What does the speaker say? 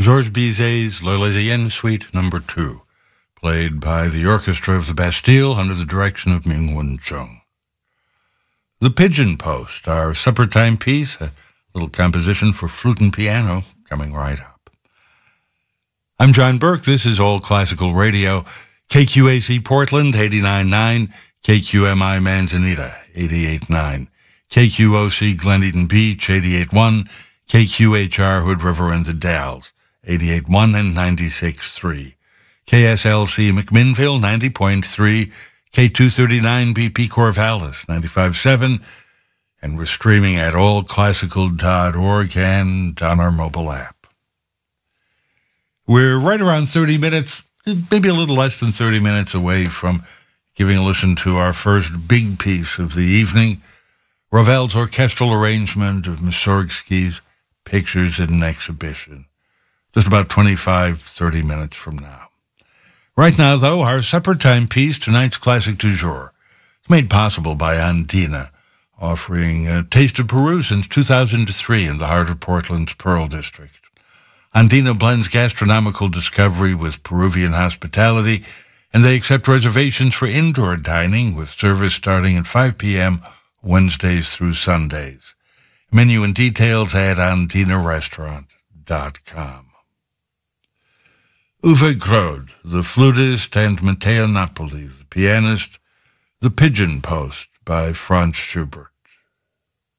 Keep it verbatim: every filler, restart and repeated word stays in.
Georges Bizet's L'Arlésienne Suite Number Two, played by the Orchestra of the Bastille under the direction of Ming-Wen Chung. The Pigeon Post, our supper time piece, a little composition for flute and piano, coming right up. I'm John Burke. This is All Classical Radio. K Q A C Portland, eighty-nine point nine, K Q M I Manzanita, eighty-eight point nine, K Q O C Glen Eden Beach, eighty-eight point one, K Q H R Hood River and the Dalles, eighty-eight point one and ninety-six point three, K S L C McMinnville, ninety point three, K two thirty-nine B P Corvallis, ninety-five point seven, and we're streaming at all classical dot org and on our mobile app. We're right around thirty minutes, maybe a little less than thirty minutes away from giving a listen to our first big piece of the evening, Ravel's orchestral arrangement of Mussorgsky's Pictures in an Exhibition, just about twenty-five, thirty minutes from now. Right now, though, our supper time piece, tonight's classic du jour, is made possible by Andina, offering a taste of Peru since two thousand three in the heart of Portland's Pearl District. Andina blends gastronomical discovery with Peruvian hospitality, and they accept reservations for indoor dining with service starting at five p.m. Wednesdays through Sundays. Menu and details at andina restaurant dot com. Uwe Grode, the flutist, and Matteo Napoli, the pianist, The Pigeon Post by Franz Schubert.